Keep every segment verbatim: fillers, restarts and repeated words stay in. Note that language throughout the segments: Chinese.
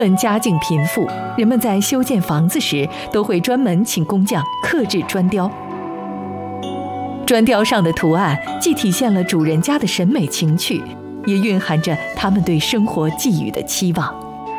论家境贫富，人们在修建房子时都会专门请工匠刻制砖雕。砖雕上的图案既体现了主人家的审美情趣，也蕴含着他们对生活寄予的期望。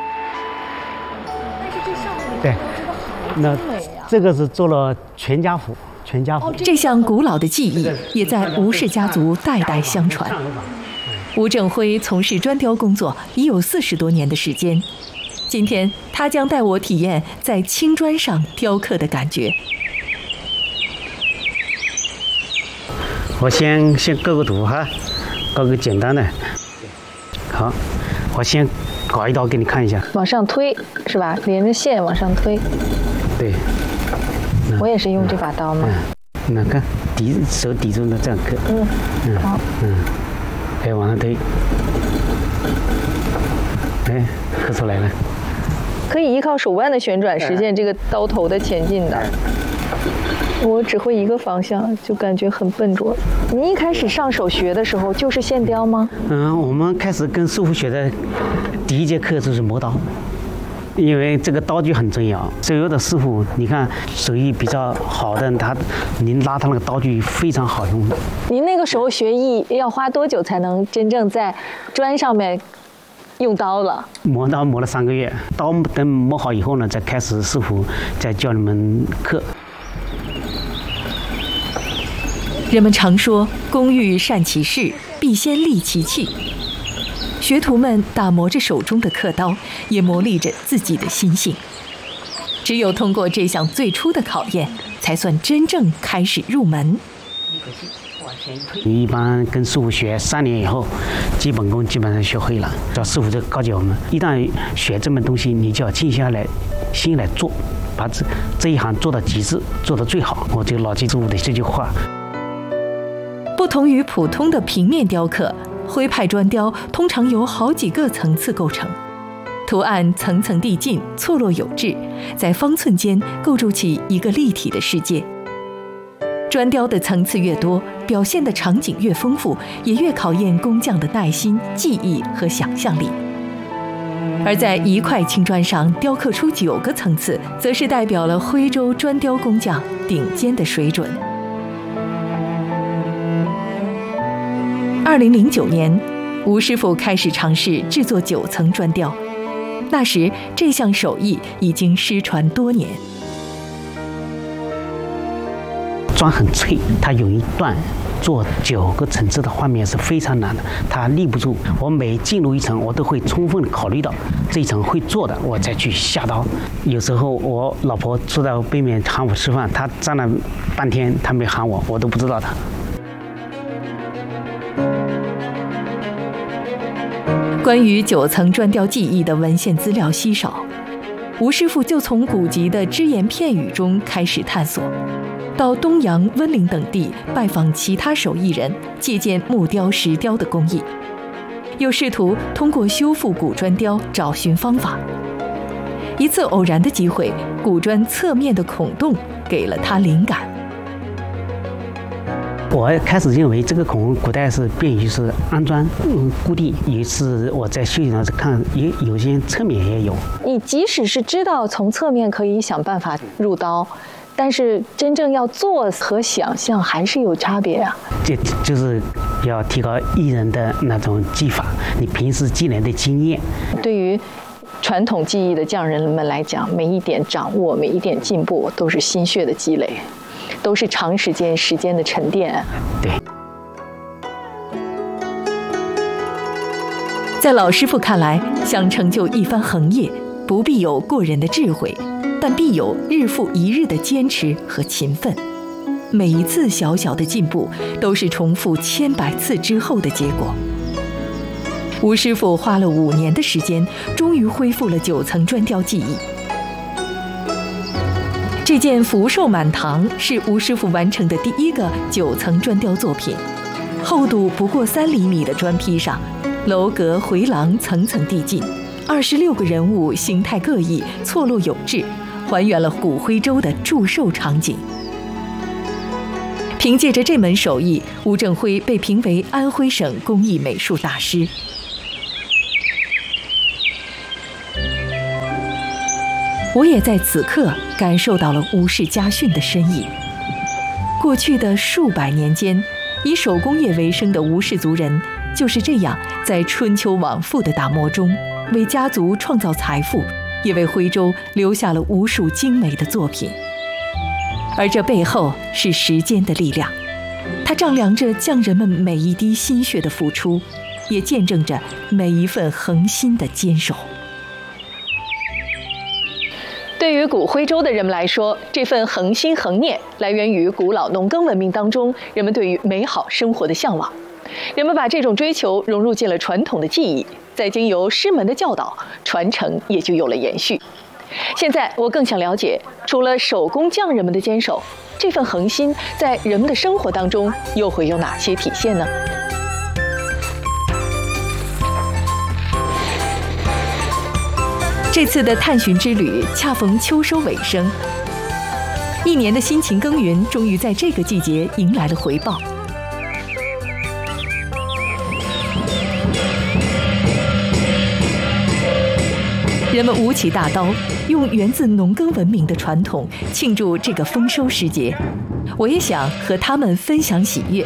但是这上面的对，那这个是做了全家福，全家福。 这项古老的技艺也在吴氏家族代代相传。吴正辉从事砖雕工作已有四十多年的时间。今天，他将带我体验在青砖上雕刻的感觉。 我先先构个图哈，搞个简单的。好，我先搞一刀给你看一下。 往上推是吧？连着线往上推。 对。 我也是用这把刀吗？ 嗯，那看抵手抵住了这样刻。 嗯。 嗯。 好。 嗯。哎，往上推。哎，刻出来了。 可以依靠手腕的旋转实现这个刀头的前进的。我只会一个方向，就感觉很笨拙。你一开始上手学的时候就是线雕吗？ 嗯，我们开始跟师傅学的第一节课就是磨刀，因为这个刀具很重要。所有的师傅，你看手艺比较好的，他您拉他那个刀具非常好用。 您那个时候学艺要花多久才能真正在砖上面用刀了？ 磨刀磨了三个月，刀等磨好以后呢，再开始师傅再教你们刻。 人们常说“工欲善其事，必先利其器”。学徒们打磨着手中的刻刀，也磨砺着自己的心性。只有通过这项最初的考验，才算真正开始入门。 一般跟师傅学三年以后，基本功基本上学会了。叫师傅就告诫我们，一旦学这门东西，你就要静下来，心来做，把这这一行做到极致，做到最好。我就牢记住的这句话。 不同于普通的平面雕刻，徽派砖雕通常由好几个层次构成，图案层层递进，错落有致，在方寸间构筑起一个立体的世界。砖雕的层次越多，表现的场景越丰富，也越考验工匠的耐心、技艺和想象力。而在一块青砖上雕刻出九个层次，则是代表了徽州砖雕工匠顶尖的水准。二零零九年，吴师傅开始尝试制作九层砖雕，那时这项手艺已经失传多年。 砖很脆，它容易断。做九个层次的画面是非常难的，它立不住。我每进入一层，我都会充分考虑到这一层会做的，我再去下刀。有时候我老婆坐在我背面喊我吃饭，她站了半天，她没喊我，我都不知道她。 关于九层砖雕技艺的文献资料稀少，吴师傅就从古籍的只言片语中开始探索，到东阳、温陵等地拜访其他手艺人，借鉴木雕、石雕的工艺，又试图通过修复古砖雕找寻方法。一次偶然的机会，古砖侧面的孔洞给了他灵感。 我开始认为这个孔古代是便于是安装、嗯、固定。有一次我在修剪上看，有有些侧面也有。 你即使是知道从侧面可以想办法入刀，但是真正要做和想象还是有差别啊。 这就是要提高艺人的那种技法，你平时积累的经验。 对于传统技艺的匠人们来讲，每一点掌握，每一点进步，都是心血的积累。都是长时间时间的沉淀。 对， 在老师傅看来，想成就一番横业，不必有过人的智慧，但必有日复一日的坚持和勤奋。每一次小小的进步，都是重复千百次之后的结果。吴师傅花了五年的时间，终于恢复了九层砖雕技艺。这件福寿满堂是吴师傅完成的第一个九层砖雕作品，厚度不过三厘米的砖坯上，楼阁回廊层层递进，二十六个人物形态各异，错落有致，还原了古徽州的祝寿场景。凭借着这门手艺，吴正辉被评为安徽省工艺美术大师。 我也在此刻感受到了吴氏家训的深意。过去的数百年间，以手工业为生的吴氏族人就是这样在春秋往复的打磨中，为家族创造财富，也为徽州留下了无数精美的作品。而这背后是时间的力量，它丈量着匠人们每一滴心血的付出，也见证着每一份恒心的坚守。 对于古徽州的人们来说，这份恒心恒念来源于古老农耕文明当中人们对于美好生活的向往。人们把这种追求融入进了传统的技艺，再经由师门的教导，传承也就有了延续。现在我更想了解，除了手工匠人们的坚守，这份恒心在人们的生活当中又会有哪些体现呢？ 这次的探寻之旅恰逢秋收尾声，一年的辛勤耕耘终于在这个季节迎来了回报。人们舞起大刀，用源自农耕文明的传统庆祝这个丰收时节。我也想和他们分享喜悦。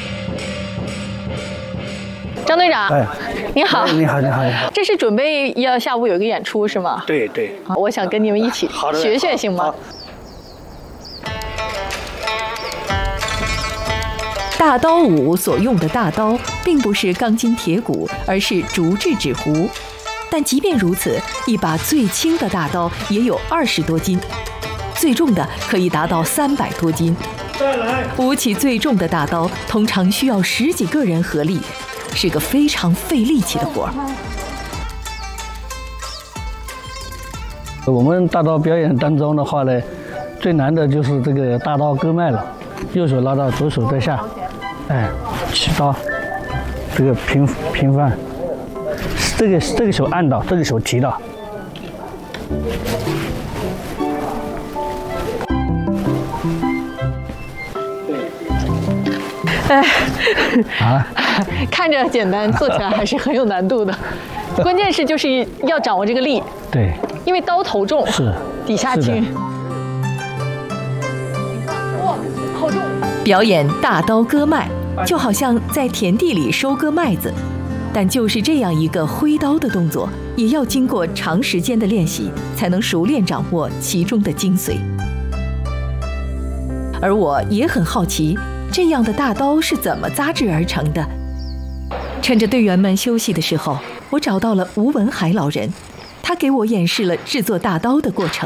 张队长， 哎， 你好， 你好，你好，你好。 这是准备要下午有一个演出是吗？ 对对。 啊，我想跟你们一起学学，行吗？ 大刀舞所用的大刀并不是钢筋铁骨，而是竹制纸糊。但即便如此，一把最轻的大刀也有二十多斤，最重的可以达到三百多斤。舞起最重的大刀，通常需要十几个人合力，是个非常费力气的活儿。 我们大刀表演当中的话呢，最难的就是这个大刀割脉了，右手拉到，左手在下，哎，起刀，这个平平放。这个这个手按到，这个手提到。 哎， 啊， 看着简单，做起来还是很有难度的。关键是就是要掌握这个力。 对。 因为刀头重， 是底下轻。哇，好重！ 表演大刀割麦，就好像在田地里收割麦子。但就是这样一个挥刀的动作，也要经过长时间的练习，才能熟练掌握其中的精髓。而我也很好奇，这样的大刀是怎么扎制而成的？趁着队员们休息的时候，我找到了吴文海老人，他给我演示了制作大刀的过程。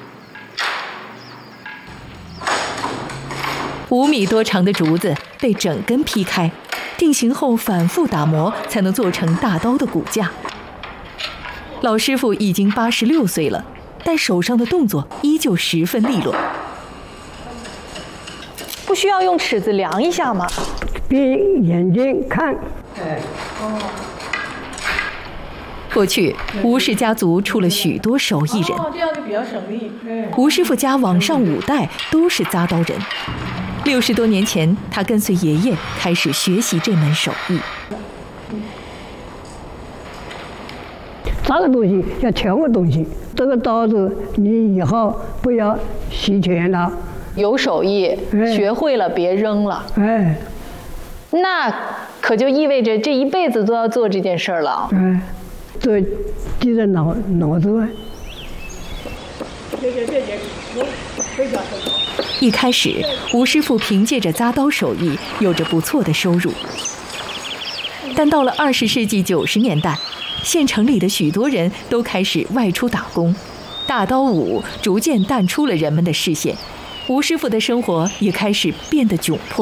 五米多长的竹子被整根劈开，定型后反复打磨，才能做成大刀的骨架。老师傅已经八十六岁了，但手上的动作依旧十分利落。 不需要用尺子量一下吗？ 闭眼睛看。哎， 哦。 过去，吴氏家族出了许多手艺人， 哦，这样就比较省力。 吴师傅家往上五代都是扎刀人。六十多年前，他跟随爷爷开始学习这门手艺。 扎个东西要挑个东西，这个刀子你以后不要习全了。 有手艺，哎、学会了别扔了。 哎， 那可就意味着这一辈子都要做这件事儿了。 哎，这记在脑脑子外。 这这这也非常很好。 一开始，吴师傅凭借着扎刀手艺有着不错的收入，但到了二十世纪九十年代，县城里的许多人都开始外出打工，大刀舞逐渐淡出了人们的视线，吴师傅的生活也开始变得窘迫。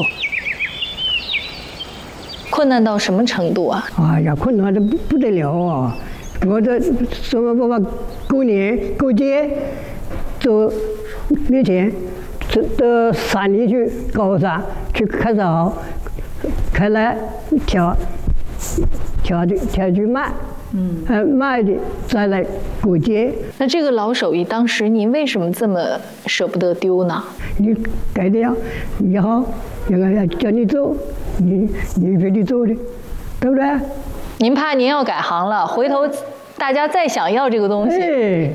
困难到什么程度啊？ 哎呀，困难的不不得了啊！我这什么办法过年过节都没钱。到山里去，高山去砍草，开来挑，挑去挑去卖，嗯，呃，卖的再来过节。 那这个老手艺，当时您为什么这么舍不得丢呢？ 你改掉以后，人家要叫你走，你你非得走的，对不对？ 您怕您要改行了，回头大家再想要这个东西，哎、